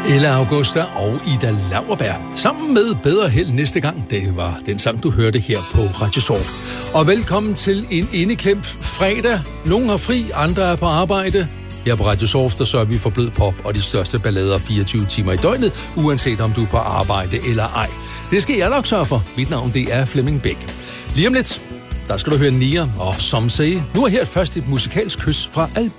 Ella Augusta og Ida Lauerberg. Sammen med Bedre Held næste gang. Det var den sang, du hørte her på Radio Soft. Og velkommen til en indeklemt fredag. Nogle har fri, andre er på arbejde. Her på Radio Soft, der sørger vi for blød pop og de største ballader 24 timer i døgnet, uanset om du er på arbejde eller ej. Det skal jeg nok sørge for. Mit navn, det er Flemming Bæk. Lige om lidt, der skal du høre Nia og Some Say. Nu er her først et musikalsk kys fra